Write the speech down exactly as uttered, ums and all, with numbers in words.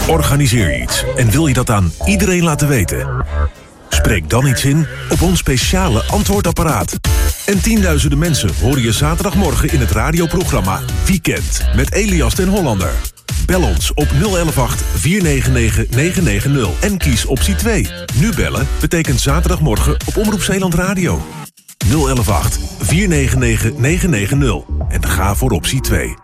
Organiseer je iets en wil je dat aan iedereen laten weten? Spreek dan iets in op ons speciale antwoordapparaat. En tienduizenden mensen horen je zaterdagmorgen in het radioprogramma Weekend met Elias ten Hollander. Bel ons op nul een een acht vier negen negen negen negen nul en kies optie twee. Nu bellen betekent zaterdagmorgen op Omroep Zeeland Radio. nul een een acht vier negen negen negen negen nul en ga voor optie twee.